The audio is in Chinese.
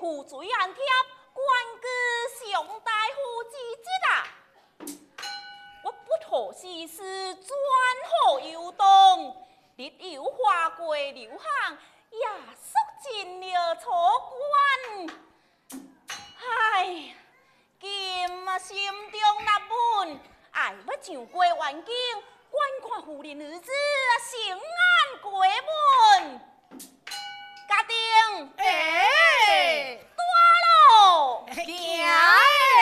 负罪案贴，官居上大夫之职啊！我不图世事，专好游动，日有花过流行，也肃进了楚关。唉，今啊心中纳闷，爱要上过环境，观看妇人儿子，平安过门。